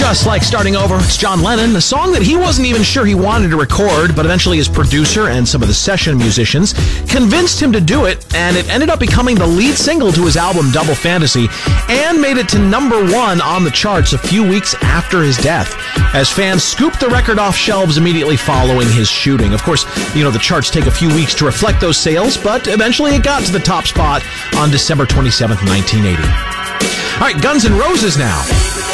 Just Like Starting Over, it's John Lennon, a song that he wasn't even sure he wanted to record, but eventually his producer and some of the session musicians convinced him to do it, and it ended up becoming the lead single to his album Double Fantasy, and made it to #1 on the charts a few weeks after his death, as fans scooped the record off shelves immediately following his shooting. Of course, the charts take a few weeks to reflect those sales, but eventually it got to the top spot on December 27th, 1980. All right, Guns N' Roses now.